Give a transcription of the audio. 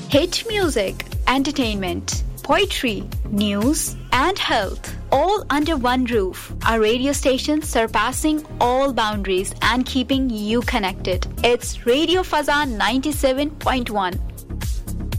Hit music, entertainment, poetry, news, and health, all under one roof. Our radio station surpassing all boundaries and keeping you connected. It's Radio Fazan 97.1,